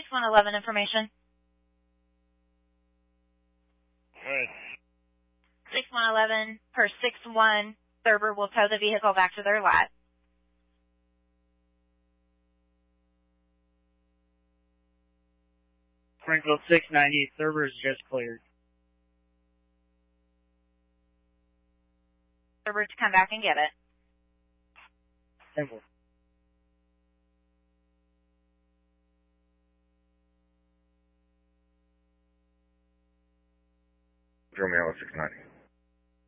6111 information. Alright. 6111 per 61, Thurber will tow the vehicle back to their lot. Springfield 698, Thurber is just cleared. Thurber to come back and get it. Simple. Romeo 690.